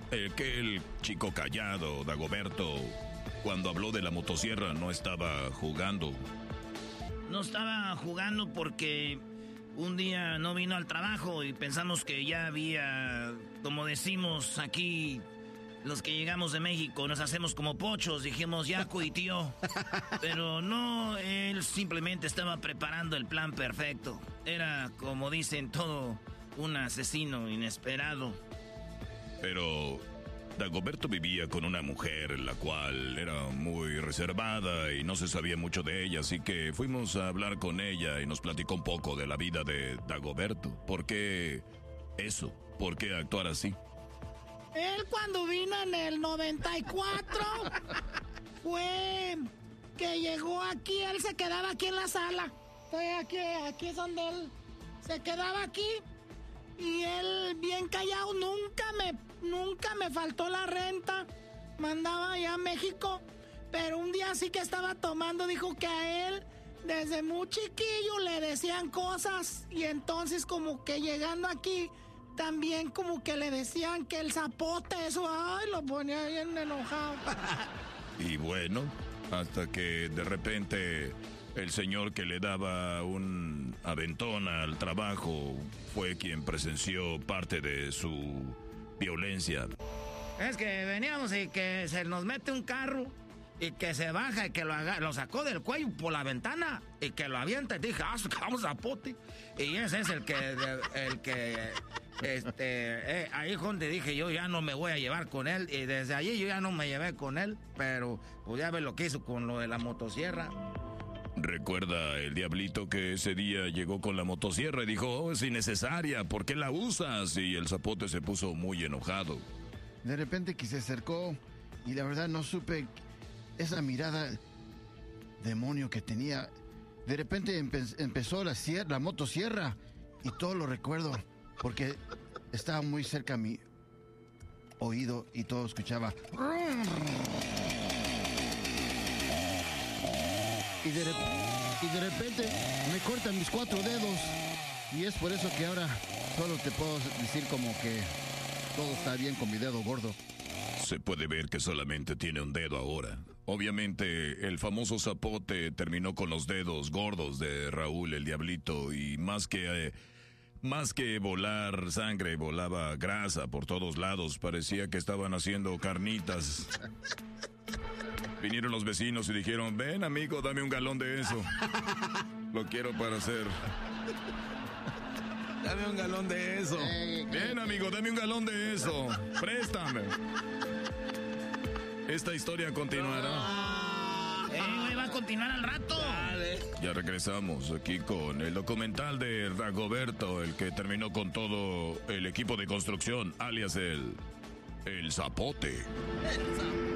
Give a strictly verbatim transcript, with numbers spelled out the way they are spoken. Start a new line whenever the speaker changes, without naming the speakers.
el que el chico callado, Dagoberto, cuando habló de la motosierra no estaba jugando.
No estaba jugando porque un día no vino al trabajo y pensamos que ya había, como decimos aquí, los que llegamos de México, nos hacemos como pochos, dijimos Yaco y tío. Pero no, él simplemente estaba preparando el plan perfecto. Era, como dicen, todo un asesino inesperado.
Pero Dagoberto vivía con una mujer, la cual era muy reservada y no se sabía mucho de ella, así que fuimos a hablar con ella y nos platicó un poco de la vida de Dagoberto. ¿Por qué eso? ¿Por qué actuar así?
Él cuando vino en el noventa y cuatro fue que llegó aquí, él se quedaba aquí en la sala. Estoy aquí, aquí es donde él se quedaba aquí. Y él bien callado, nunca me, nunca me faltó la renta. Mandaba allá a México. Pero un día sí que estaba tomando, dijo que a él desde muy chiquillo le decían cosas. Y entonces como que llegando aquí también como que le decían que el zapote, eso, ay, lo ponía bien enojado.
Y bueno, hasta que de repente el señor que le daba un aventón al trabajo fue quien presenció parte de su violencia.
Es que veníamos y que se nos mete un carro y que se baja y que lo, haga, lo sacó del cuello por la ventana y que lo avienta y dije, ah, vamos a pote. Y ese es el que, el que... Este, eh, ahí donde dije yo ya no me voy a llevar con él. Y desde allí yo ya no me llevé con él. Pero pues ya ves lo que hizo con lo de la motosierra.
Recuerda el diablito que ese día llegó con la motosierra y dijo, oh, es innecesaria, ¿por qué la usas? Y el zapote se puso muy enojado.
De repente que se acercó y la verdad no supe esa mirada demonio que tenía. De repente empe- empezó la, sierra, la motosierra y todo lo recuerdo. Porque estaba muy cerca a mi oído y todo escuchaba. Y de, rep- y de repente me cortan mis cuatro dedos. Y es por eso que ahora solo te puedo decir como que todo está bien con mi dedo gordo.
Se puede ver que solamente tiene un dedo ahora. Obviamente, el famoso zapote terminó con los dedos gordos de Raúl el Diablito y más que... Eh, Más que volar sangre, volaba grasa por todos lados. Parecía que estaban haciendo carnitas. Vinieron los vecinos y dijeron, ven amigo, dame un galón de eso. Lo quiero para hacer. Dame un galón de eso. Ven amigo, dame un galón de eso. Préstame. Esta historia continuará.
Eh, va a continuar al rato.
Dale.
Ya regresamos aquí con el documental de Dagoberto, el que terminó con todo el equipo de construcción, alias el... el Zapote.
El zapote.